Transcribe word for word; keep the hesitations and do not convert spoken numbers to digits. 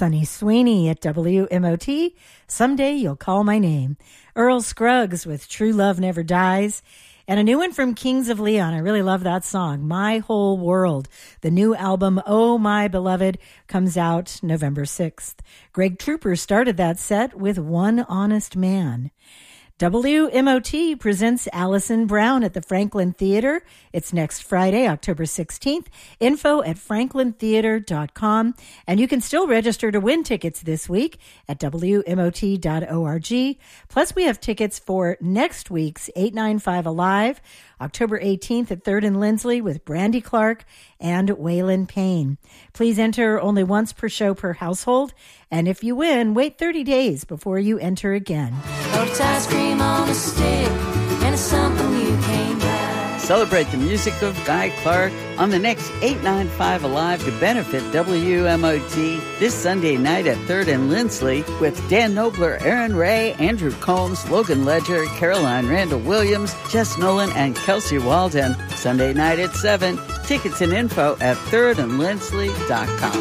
Sunny Sweeney at W M O T, Someday You'll Call My Name. Earl Scruggs with True Love Never Dies. And a new one from Kings of Leon. I really love that song, My Whole World. The new album, Oh My Beloved, comes out November sixth. Greg Trooper started that set with One Honest Man. W M O T presents Alison Brown at the Franklin Theater. It's next Friday, October sixteenth. Info at franklin theater dot com. And you can still register to win tickets this week at W M O T dot org. Plus, we have tickets for next week's eight ninety-five Alive, October eighteenth at third and Lindsley with Brandy Clark and Waylon Payne. Please enter only once per show per household. And if you win, wait thirty days before you enter again. Lotus ice cream on a stick, and it's something you can't buy. Celebrate the music of Guy Clark on the next eight ninety-five Alive to benefit W M O T this Sunday night at third and Lindsley with Dan Knobler, Aaron Ray, Andrew Combs, Logan Ledger, Caroline Randall Williams, Jess Nolan, and Kelsey Walden. Sunday night at seven. Tickets and info at third and lindsley dot com.